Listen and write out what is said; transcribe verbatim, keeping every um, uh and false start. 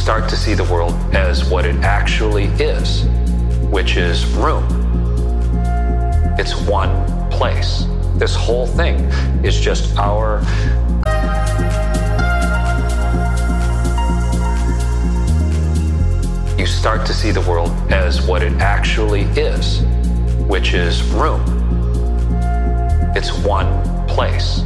start to see the world as what it actually is, which is room. It's one place. This whole thing is just our... You start to see the world as what it actually is, which is room. It's one place.